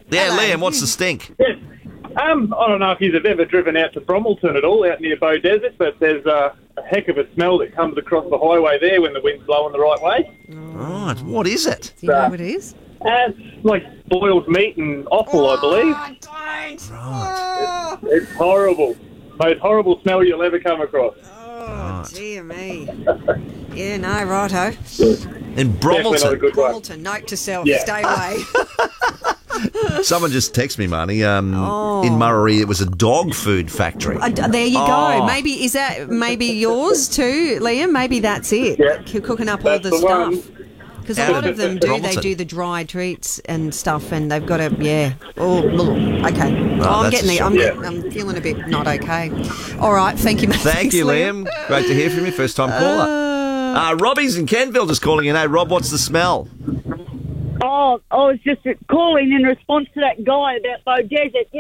Yeah, Hello. Liam, what's the stink? Yes. I don't know if you've ever driven out to Brommelton at all, out near Bow Desert, but there's a heck of a smell that comes across the highway there when the wind's blowing the right way. Right, what is it? Do you know what it is? It's like boiled meat and offal, I believe. Right. It's horrible. Most horrible smell you'll ever come across. Oh, dear me. Yeah, no, righto. In Definitely not a Brommelton. good one. Brommelton, note to self, Yeah. stay away. Someone just texted me, Marnie. In Murray, it was a dog food factory. There you Oh. go. Maybe is that maybe yours too, Liam? Maybe that's it. Yeah. Cooking up all That's the the stuff. one. Because a lot of them do. They Brommelton. do the dry treats and stuff, and they've got to, yeah. Oh, okay. I'm that's getting a the. I'm, shock. I'm feeling a bit not okay. All right. Thank you, mate. Thank you, Liam. Great to hear from you. First time caller. Robbie's in Kenville just calling in. Hey, Rob, what's the smell? Oh, I was just calling in response to that guy about Bow Desert.